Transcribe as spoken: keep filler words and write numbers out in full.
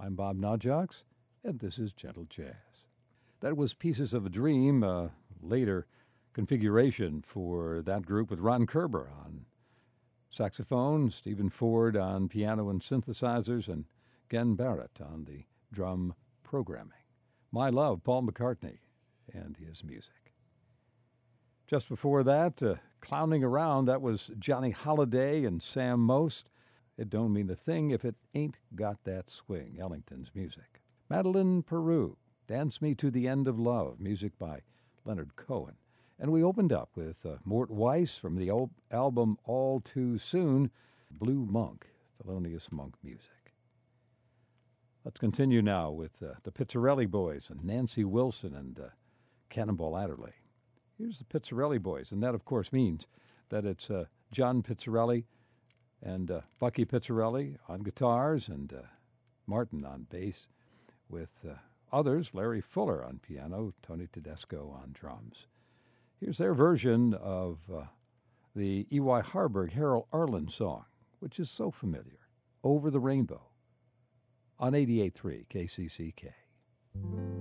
I'm Bob Nadjaks, and this is Gentle Jazz. That was Pieces of a Dream, a later configuration for that group with Ron Kerber on saxophone, Stephen Ford on piano and synthesizers, and Gen Barrett on the drum programming. My Love, Paul McCartney and his music. Just before that, uh, Clowning Around, that was Johnny Holiday and Sam Most. It Don't Mean a Thing If It Ain't Got That Swing, Ellington's music. Madeline Peru, Dance Me to the End of Love, music by Leonard Cohen. And we opened up with uh, Mort Weiss from the old album All Too Soon, Blue Monk, Thelonious Monk music. Let's continue now with uh, the Pizzarelli Boys and Nancy Wilson and uh, Cannonball Adderley. Here's the Pizzarelli Boys, and that, of course, means that it's uh, John Pizzarelli and uh, Bucky Pizzarelli on guitars and uh, Martin on bass, with uh, others, Larry Fuller on piano, Tony Tedesco on drums. Here's their version of uh, the E Y. Harburg Harold Arlen song, which is so familiar, Over the Rainbow, on eighty-eight point three K C C K.